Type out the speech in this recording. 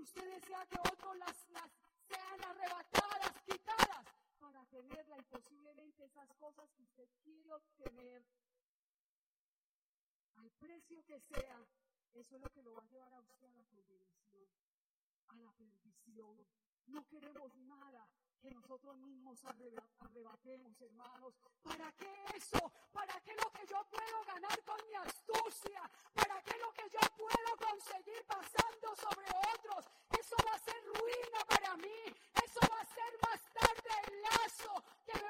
usted desea que otros las sean arrebatadas, quitadas, para tenerla, y posiblemente esas cosas que usted quiere obtener, al precio que sea, eso es lo que lo va a llevar a usted a la condenación, a la perdición. No queremos nada que nosotros mismos arrebatemos, hermanos. ¿Para qué eso? ¿Para qué lo que yo puedo ganar con mi